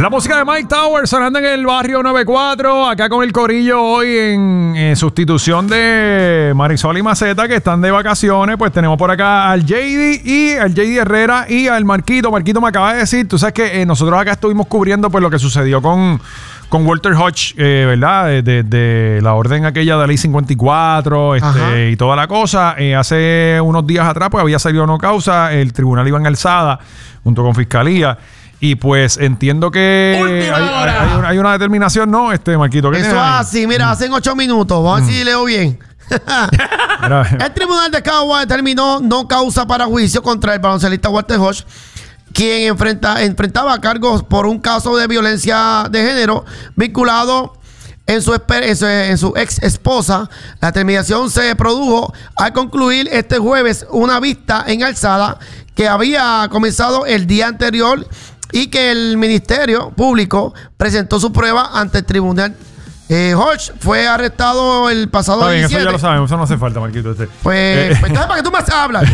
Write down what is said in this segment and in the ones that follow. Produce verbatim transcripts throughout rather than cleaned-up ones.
La música de Mike Towers sonando en el barrio noventa y cuatro, acá con el corillo hoy en, en sustitución de Marisol y Maceta, que están de vacaciones. Pues tenemos por acá al J D y al J D Herrera y al Marquito. Marquito me acaba de decir, tú sabes que eh, nosotros acá estuvimos cubriendo pues lo que sucedió con, con Walter Hodge, eh, ¿verdad? De, de, de la orden aquella de la ley cincuenta y cuatro este, y toda la cosa. Eh, hace unos días atrás pues había salido no causa, el tribunal iba en alzada junto con Fiscalía. Y pues entiendo que hay, hay, una, hay una determinación, ¿no? Este, Marquito, ¿qué eso es así, mira, mm. hacen ocho minutos. Vamos mm. a ver si leo bien. El tribunal de Cagua determinó no causa para juicio contra el baloncelista Walter Hodge, quien enfrenta, enfrentaba cargos por un caso de violencia de género vinculado en su, en su, en su ex esposa. La terminación se produjo al concluir este jueves una vista en alzada que había comenzado el día anterior y que el Ministerio Público presentó su prueba ante el tribunal. Eh, Hodge fue arrestado el pasado Está bien, diecisiete. Eso ya lo sabemos, eso no hace falta, Marquito. Este. Pues, eh. pues entonces, ¿para qué tú más hablas?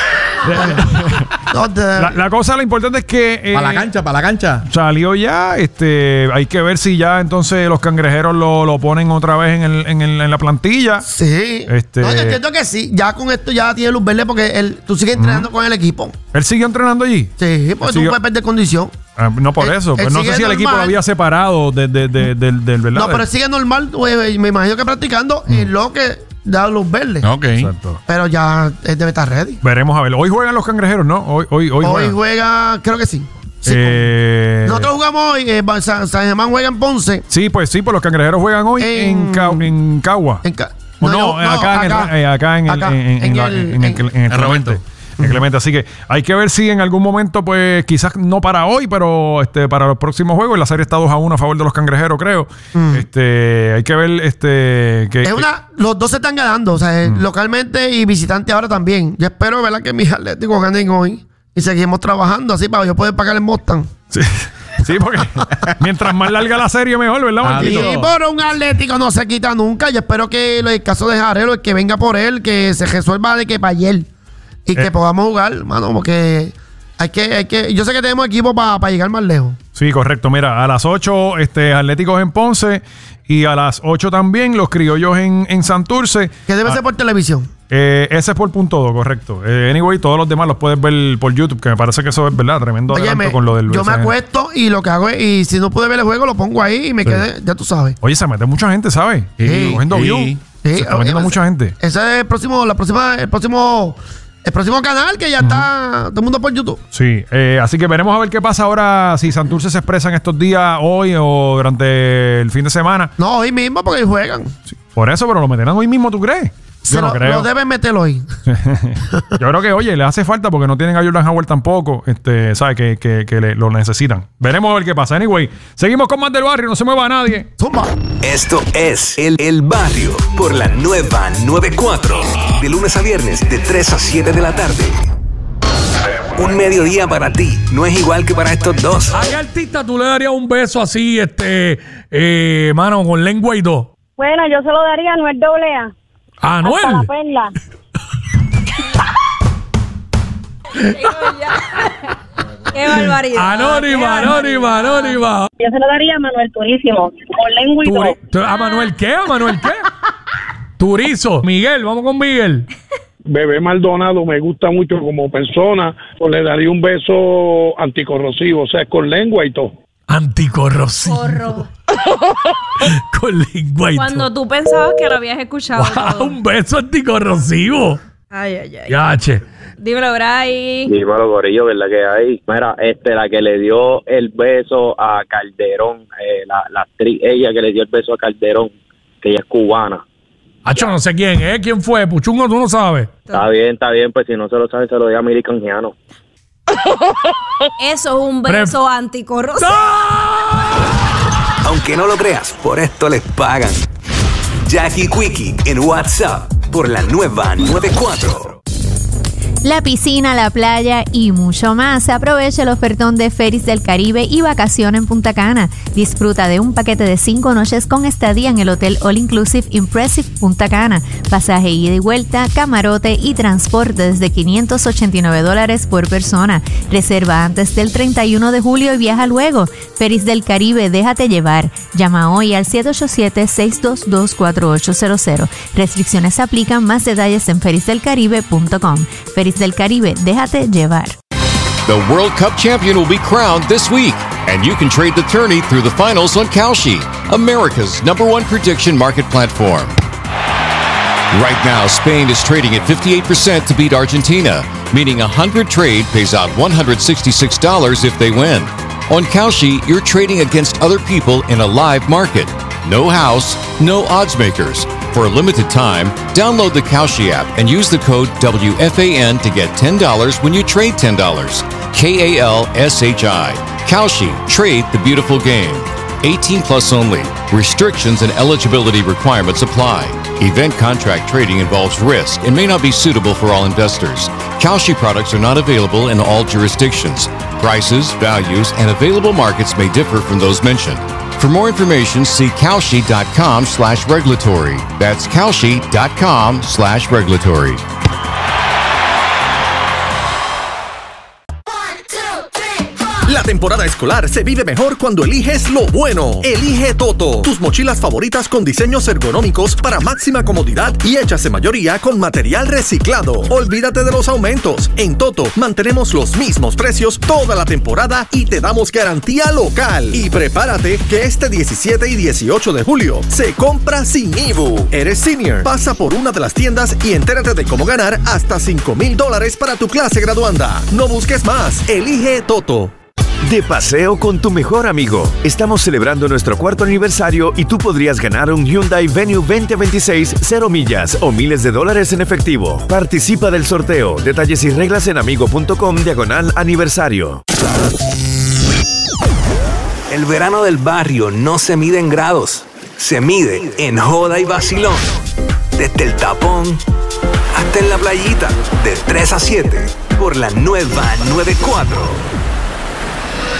la, la cosa, lo importante es que eh, para la cancha, para la cancha salió ya. Este, hay que ver si ya entonces los cangrejeros lo, lo ponen otra vez en, el, en, el, en la plantilla. Sí. Este, no, yo entiendo que sí. Ya con esto ya tiene luz verde porque él, tú sigues entrenando uh-huh. con el equipo. ¿Él siguió entrenando allí? Sí, porque tú puedes perder condición. Ah, no por él, eso. Pues no sé si normal. El equipo lo había separado del de, de, de, de, de, No, pero él sigue normal. Wey, me imagino que practicando mm. en lo que da luz verde. Ok. Exacto. Pero ya él debe estar ready. Veremos a ver. Hoy juegan los cangrejeros, ¿no? Hoy, hoy, hoy, hoy juega, creo que sí. Sí, eh, nosotros jugamos hoy, eh, San, San Germán juega en Ponce. Sí, pues sí, pues los cangrejeros juegan hoy en, en, Ca, en Cagua. En Ca, no, no, no, acá, acá, en el, eh, acá en el, acá, en, en, en, la, el, en, el, en, en el Clemente. En Clemente. Así que hay que ver si en algún momento, pues quizás no para hoy, pero este para los próximos juegos. La serie está dos a uno a favor de los cangrejeros, creo. Mm. Este, hay que ver este que, es una, que, los dos se están ganando, o sea, mm. localmente y visitante ahora también. Yo espero, ¿verdad?, que mis atléticos ganen hoy y seguimos trabajando así para yo poder pagar el Mustang. Sí. Sí, porque mientras más larga la serie, mejor, ¿verdad, Marquito? Sí, pero un Atlético no se quita nunca. Yo espero que el caso de Jarelo, el que venga por él, que se resuelva de que para ayer. Y que eh. podamos jugar, mano, porque hay que, hay que, yo sé que tenemos equipo para pa llegar más lejos. Sí, correcto. Mira, a las ocho, este, Atléticos en Ponce, y a las ocho también los criollos en, en Santurce. Que debe ah, ser por televisión. Eh, ese es por punto do, correcto. Eh, anyway, todos los demás los puedes ver por YouTube, que me parece que eso es verdad, tremendo Oye, adelanto me, con lo del yo me acuesto y lo que hago es, y si no pude ver el juego, lo pongo ahí y me sí. quedé, ya tú sabes. Oye, se mete mucha gente, ¿sabes? Sí. Cogiendo sí. view. Sí. Se está metiendo mucha gente. Ese es el próximo, la próxima, el próximo... El próximo canal que ya uh-huh. está todo el mundo por YouTube. Sí, eh, así que veremos a ver qué pasa ahora, si Santurce se expresa en estos días, hoy o durante el fin de semana. No, hoy mismo porque juegan. Sí, por eso, pero lo meterán hoy mismo, ¿tú crees? Yo no lo, creo. Lo deben meterlo hoy. Yo creo que, oye, le hace falta porque no tienen a Jordan Howard tampoco. Este, ¿sabes? Que, que, que le, lo necesitan. Veremos a ver qué pasa. Anyway, seguimos con más del barrio. No se mueva nadie. Zumba. Esto es El, el Barrio por la nueva noventa y cuatro. De lunes a viernes, de tres a siete de la tarde. Un mediodía para ti. No es igual que para estos dos. ¿A qué artista tú le darías un beso así, este, eh, mano, con lengua y todo? Bueno, yo se lo daría a Anuel doble A. ¿A Anuel? Hasta la perla. Qué barbaridad. Anónima, anónima, anónima. Yo se lo daría a Manuel Turísimo, con lengua y Turi todo. ¿A Manuel qué? ¿A Manuel qué? Turizo. Miguel, vamos con Miguel. Bebé Maldonado me gusta mucho como persona, pues le daría un beso anticorrosivo, o sea, con lengua y todo. Anticorrosivo. Corro. Con lengua y todo. Cuando tú pensabas que lo habías escuchado. Wow, un beso anticorrosivo. Ay, ay, ay. Yache. Dímelo, Bray. Dímelo, Corillo, ¿verdad que hay? Mira, este, la que le dio el beso a Calderón, eh, la, la actriz, ella que le dio el beso a Calderón, que ella es cubana. Acho, no sé quién, ¿eh? ¿Quién fue? Puchungo, tú no sabes. Está bien, está bien, pues si no se lo sabe, se lo diga a Miri Canjiano. Eso es un beso Pre anticorrosivo. ¡No! Aunque no lo creas, por esto les pagan. Jackie Quickie en WhatsApp por la nueva noventa y cuatro. La piscina, la playa y mucho más. Aprovecha el ofertón de Ferries del Caribe y vacaciones en Punta Cana. Disfruta de un paquete de cinco noches con estadía en el Hotel All Inclusive Impressive Punta Cana. Pasaje ida y vuelta, camarote y transporte desde quinientos ochenta y nueve dólares por persona. Reserva antes del treinta y uno de julio y viaja luego. Ferries del Caribe, déjate llevar. Llama hoy al siete ocho siete, seis dos dos, cuatro ocho cero cero. Restricciones aplican. Más detalles en ferries del caribe punto com. Ferries del Caribe, déjate llevar. The World Cup champion will be crowned this week, and you can trade the tourney through the finals on Kalshi, America's number one prediction market platform. Right now, Spain is trading at fifty-eight percent to beat Argentina, meaning a one hundred trade pays out one hundred sixty-six dollars if they win. On Kalshi, you're trading against other people in a live market. No house, no odds makers. For a limited time, download the Kalshi app and use the code W F A N to get ten dollars when you trade ten dollars. K A L S H I. Kalshi. Trade the beautiful game. eighteen plus only. Restrictions and eligibility requirements apply. Event contract trading involves risk and may not be suitable for all investors. Kalshi products are not available in all jurisdictions. Prices, values, and available markets may differ from those mentioned. For more information, see Kalshi.com slash regulatory. That's Kalshi.com slash regulatory. La temporada escolar se vive mejor cuando eliges lo bueno. Elige Toto, tus mochilas favoritas con diseños ergonómicos para máxima comodidad y hechas en mayoría con material reciclado. Olvídate de los aumentos. En Toto mantenemos los mismos precios toda la temporada y te damos garantía local. Y prepárate que este diecisiete y dieciocho de julio se compra sin I B U. ¿Eres senior? Pasa por una de las tiendas y entérate de cómo ganar hasta cinco mil dólares para tu clase graduanda. No busques más. Elige Toto. De paseo con tu mejor amigo. Estamos celebrando nuestro cuarto aniversario y tú podrías ganar un Hyundai Venue veinte veintiséis, cero millas o miles de dólares en efectivo. Participa del sorteo. Detalles y reglas en amigo.com diagonal aniversario. El verano del barrio no se mide en grados, se mide en joda y vacilón. Desde el tapón hasta en la playita, de tres a siete, por la nueva noventa y cuatro.